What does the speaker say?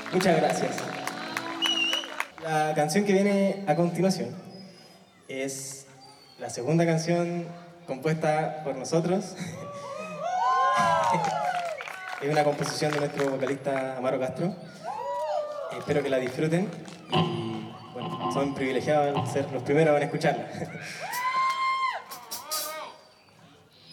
Muchas gracias. La canción que viene a continuación es la segunda canción compuesta por nosotros. Es una composición de nuestro vocalista Amaro Castro. Espero que la disfruten y bueno, son privilegiados al ser los primeros en escucharla.